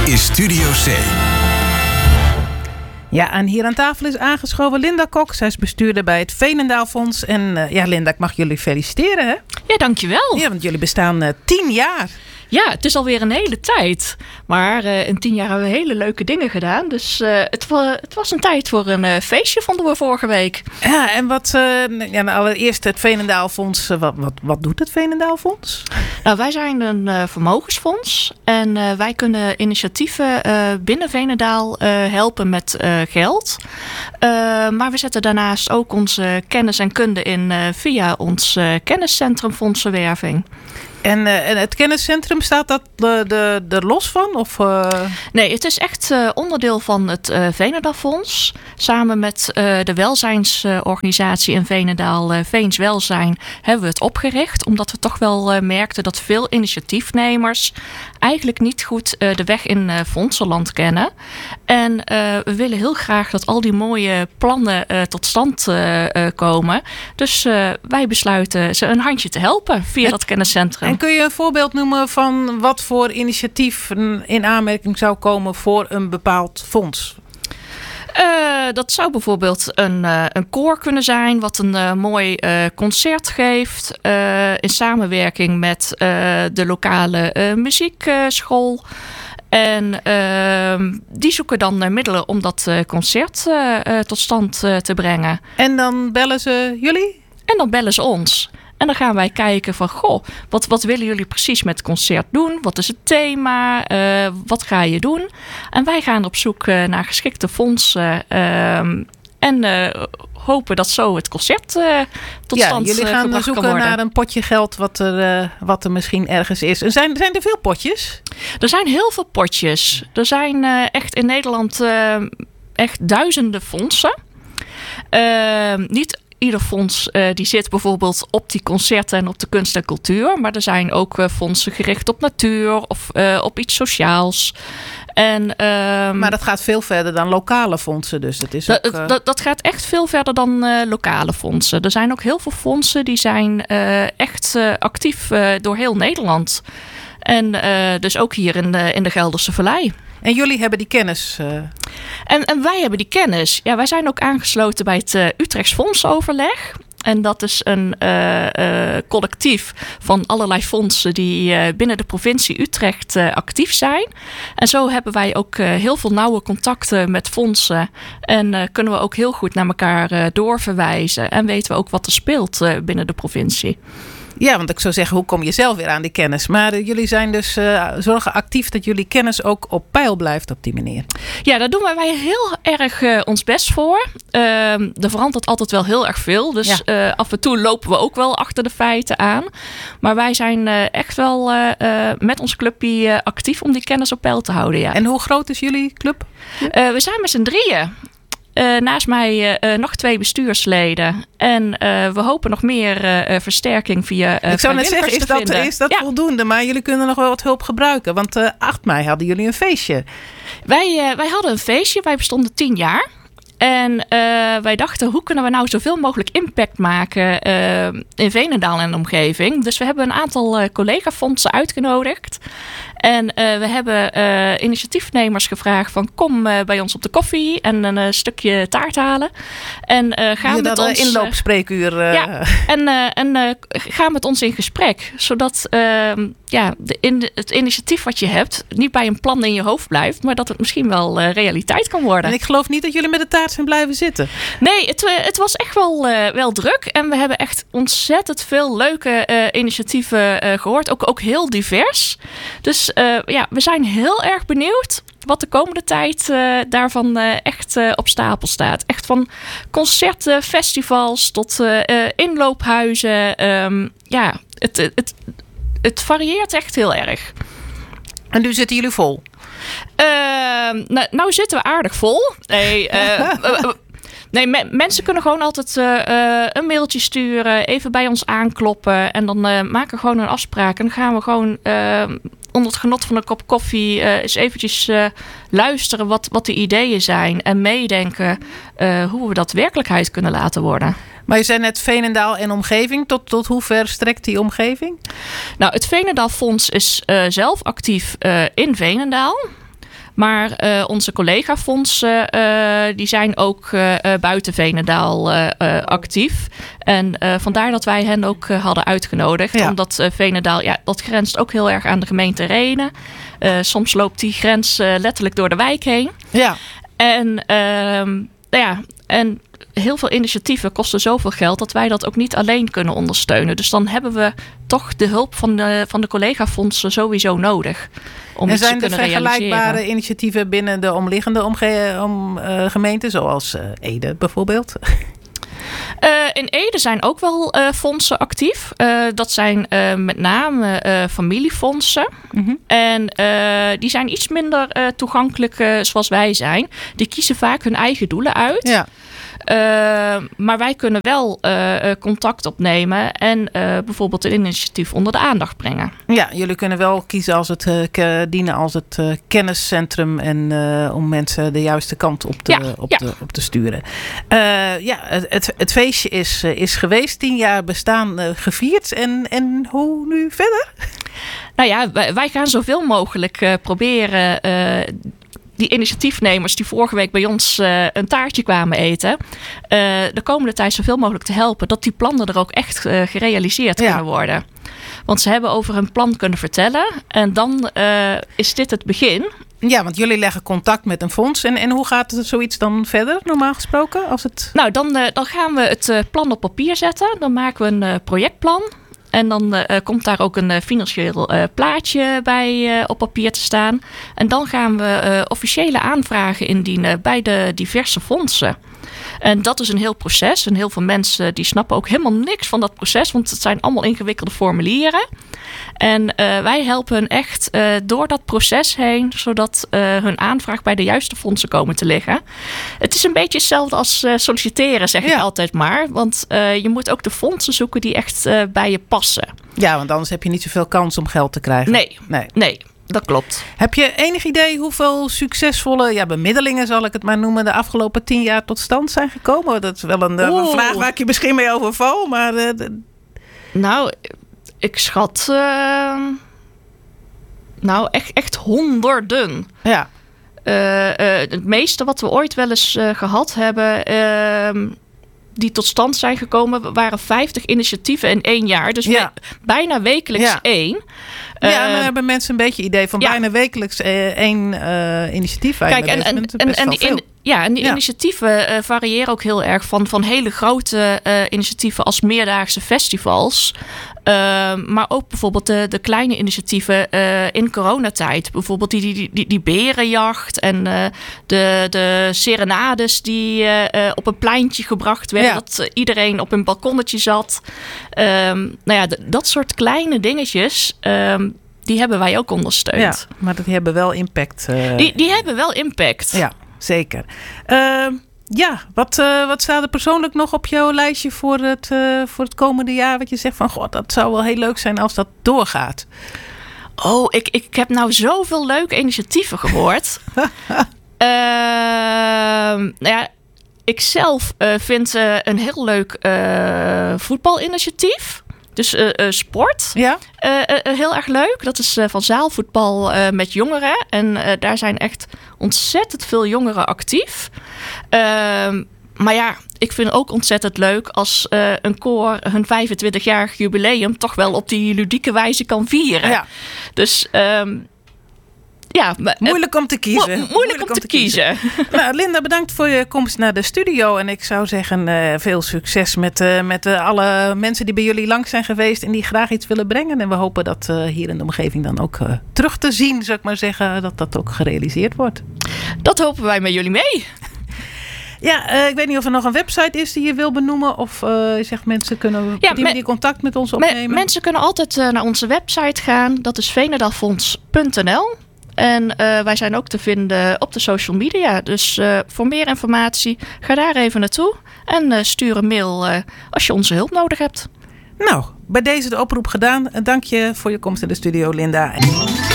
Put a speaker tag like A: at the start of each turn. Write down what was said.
A: is Studio C.
B: Ja, en hier aan tafel is aangeschoven Linda Kok. Zij is bestuurder bij het Veenendaalfonds. En Linda, ik mag jullie feliciteren, hè?
C: Ja, dankjewel.
B: Ja, want jullie bestaan 10 jaar.
C: Ja, het is alweer een hele tijd. Maar in 10 jaar hebben we hele leuke dingen gedaan. Dus het was een tijd voor een feestje, vonden we vorige week.
B: Ja, en allereerst het Veenendaalfonds. Wat doet het Veenendaalfonds?
C: Nou, wij zijn een vermogensfonds. En wij kunnen initiatieven binnen Veenendaal helpen met geld. Maar we zetten daarnaast ook onze kennis en kunde in via ons kenniscentrum Fondsenwerving.
B: En het kenniscentrum, staat dat er los van? Of?
C: Nee, het is echt onderdeel van het Veenendaalfonds. Samen met de welzijnsorganisatie in Veenendaal, Veens Welzijn, hebben we het opgericht. Omdat we toch wel merkten dat veel initiatiefnemers eigenlijk niet goed de weg in fondsenland kennen. En we willen heel graag dat al die mooie plannen tot stand komen. Dus wij besluiten ze een handje te helpen via dat kenniscentrum.
B: En kun je een voorbeeld noemen van wat voor initiatief in aanmerking zou komen voor een bepaald fonds?
C: Dat zou bijvoorbeeld een koor kunnen zijn wat een mooi concert geeft in samenwerking met de lokale muziekschool. En die zoeken dan middelen om dat concert tot stand te brengen.
B: En dan bellen ze jullie?
C: En dan bellen ze ons. En dan gaan wij kijken van, wat willen jullie precies met het concert doen? Wat is het thema? Wat ga je doen? En wij gaan op zoek naar geschikte fondsen. En hopen dat zo het concert tot stand
B: jullie gaan
C: gebracht
B: zoeken
C: kan worden.
B: naar een potje geld wat er misschien ergens is. En zijn er veel potjes?
C: Er zijn heel veel potjes. Er zijn echt in Nederland echt duizenden fondsen. Niet ieder fonds die zit bijvoorbeeld op die concerten en op de kunst en cultuur. Maar er zijn ook fondsen gericht op natuur of op iets sociaals. Maar
B: dat gaat veel verder dan lokale fondsen. Dus dat is
C: dat gaat echt veel verder dan lokale fondsen. Er zijn ook heel veel fondsen die zijn echt actief door heel Nederland. En dus ook hier in de Gelderse Vallei.
B: En jullie hebben die kennis?
C: En wij hebben die kennis. Ja, wij zijn ook aangesloten bij het Utrechts Fondsoverleg. En dat is een collectief van allerlei fondsen die binnen de provincie Utrecht actief zijn. En zo hebben wij ook heel veel nauwe contacten met fondsen. En kunnen we ook heel goed naar elkaar doorverwijzen. En weten we ook wat er speelt binnen de provincie.
B: Ja, want ik zou zeggen, hoe kom je zelf weer aan die kennis? Maar jullie zijn dus zorgen actief dat jullie kennis ook op peil blijft op die manier.
C: Ja, daar doen wij heel erg ons best voor. Er verandert altijd wel heel erg veel. Dus af en toe lopen we ook wel achter de feiten aan. Maar wij zijn echt wel met ons clubje actief om die kennis op peil te houden. Ja.
B: En hoe groot is jullie club?
C: We zijn met z'n drieën. Naast mij nog 2 bestuursleden. En we hopen nog meer versterking via
B: ik zou net zeggen, is dat voldoende? Maar jullie kunnen nog wel wat hulp gebruiken. Want 8 mei hadden jullie een feestje.
C: Wij hadden een feestje. Wij bestonden 10 jaar. En wij dachten, hoe kunnen we nou zoveel mogelijk impact maken in Veenendaal en de omgeving. Dus we hebben een aantal collega-fondsen uitgenodigd. En we hebben initiatiefnemers gevraagd van kom bij ons op de koffie en een stukje taart halen. En gaan met ons
B: inloopspreekuur.
C: Ga met ons in gesprek. Zodat het initiatief wat je hebt niet bij een plan in je hoofd blijft, maar dat het misschien wel realiteit kan worden.
B: En ik geloof niet dat jullie met de taart zijn blijven zitten.
C: Nee, het was echt wel druk. En we hebben echt ontzettend veel leuke initiatieven gehoord. Ook heel divers. Dus we zijn heel erg benieuwd wat de komende tijd daarvan echt op stapel staat. Echt van concerten, festivals tot inloophuizen. Het varieert echt heel erg.
B: En nu zitten jullie vol?
C: Nou zitten we aardig vol. Nee, mensen kunnen gewoon altijd een mailtje sturen, even bij ons aankloppen en dan maken we gewoon een afspraak. En dan gaan we gewoon onder het genot van een kop koffie eens eventjes luisteren wat de ideeën zijn en meedenken hoe we dat werkelijkheid kunnen laten worden.
B: Maar je zei net Veenendaal en omgeving. Tot hoe ver strekt die omgeving?
C: Nou, het Veenendaalfonds is zelf actief in Veenendaal. Maar onze collega-fondsen die zijn ook buiten Veenendaal actief. En vandaar dat wij hen ook hadden uitgenodigd. Ja. Omdat Veenendaal, dat grenst ook heel erg aan de gemeente Rhenen. Soms loopt die grens letterlijk door de wijk heen. Ja. En heel veel initiatieven kosten zoveel geld dat wij dat ook niet alleen kunnen ondersteunen. Dus dan hebben we toch de hulp van de collega-fondsen sowieso nodig. Om en
B: zijn er vergelijkbare initiatieven binnen de omliggende gemeenten, zoals Ede bijvoorbeeld?
C: In Ede zijn ook wel fondsen actief. Dat zijn met name familiefondsen. Mm-hmm. En die zijn iets minder toegankelijk zoals wij zijn. Die kiezen vaak hun eigen doelen uit. Ja. Maar wij kunnen wel contact opnemen en bijvoorbeeld een initiatief onder de aandacht brengen. Ja, jullie kunnen wel kiezen als het dienen als het kenniscentrum en om mensen de juiste kant op te sturen. Het feestje is geweest, 10 jaar bestaan gevierd. En hoe nu verder? Nou ja, wij gaan zoveel mogelijk proberen die initiatiefnemers die vorige week bij ons een taartje kwamen eten, de komende tijd zoveel mogelijk te helpen dat die plannen er ook echt gerealiseerd kunnen worden. Want ze hebben over hun plan kunnen vertellen en dan is dit het begin. Ja, want jullie leggen contact met een fonds. En hoe gaat het zoiets dan verder, normaal gesproken? Als het... Nou, dan gaan we het plan op papier zetten. Dan maken we een projectplan. En dan komt daar ook een financieel plaatje bij op papier te staan. En dan gaan we officiële aanvragen indienen bij de diverse fondsen. En dat is een heel proces. En heel veel mensen die snappen ook helemaal niks van dat proces. Want het zijn allemaal ingewikkelde formulieren. En wij helpen hen echt door dat proces heen. Zodat hun aanvraag bij de juiste fondsen komen te liggen. Het is een beetje hetzelfde als solliciteren, zeg ik altijd maar. Want je moet ook de fondsen zoeken die echt bij je passen. Ja, want anders heb je niet zoveel kans om geld te krijgen. Nee. Dat klopt. Heb je enig idee hoeveel succesvolle bemiddelingen, zal ik het maar noemen, de afgelopen 10 jaar tot stand zijn gekomen? Dat is wel een vraag waar ik je misschien mee overval. Maar, Nou, ik schat echt honderden. Ja. Het meeste wat we ooit wel eens gehad hebben, die tot stand zijn gekomen, waren 50 initiatieven in 1 jaar. Dus bijna wekelijks 1. Ja, dan hebben mensen een beetje idee van bijna wekelijks 1 initiatief. Kijk, en die initiatieven variëren ook heel erg van hele grote initiatieven als meerdaagse festivals. Maar ook bijvoorbeeld de kleine initiatieven in coronatijd. Bijvoorbeeld die berenjacht en de serenades die op een pleintje gebracht werden. Ja. Dat iedereen op een balkonnetje zat. Dat soort kleine dingetjes, die hebben wij ook ondersteund. Ja, maar die hebben wel impact. Die hebben wel impact. Ja, zeker. Wat staat er persoonlijk nog op jouw lijstje voor het komende jaar? Wat je zegt van, god, dat zou wel heel leuk zijn als dat doorgaat. Oh, ik heb nou zoveel leuke initiatieven gehoord. Ik zelf vind een heel leuk voetbalinitiatief. Dus sport. Ja. Heel erg leuk. Dat is van zaalvoetbal met jongeren. En daar zijn echt ontzettend veel jongeren actief. Maar ik vind het ook ontzettend leuk als een koor hun 25-jarig jubileum toch wel op die ludieke wijze kan vieren. Ja. Dus moeilijk om te kiezen. Moeilijk om te kiezen. Nou, Linda, bedankt voor je komst naar de studio. En ik zou zeggen, veel succes met alle mensen die bij jullie langs zijn geweest en die graag iets willen brengen. En we hopen dat hier in de omgeving dan ook terug te zien, zou ik maar zeggen, dat ook gerealiseerd wordt. Dat hopen wij met jullie mee. Ja, ik weet niet of er nog een website is die je wil benoemen. Of je zegt mensen kunnen op die manier contact met ons opnemen. Mensen kunnen altijd naar onze website gaan. Dat is veenendalfonds.nl. En wij zijn ook te vinden op de social media. Dus voor meer informatie, ga daar even naartoe. En stuur een mail als je onze hulp nodig hebt. Nou, bij deze de oproep gedaan. Dank je voor je komst in de studio, Linda.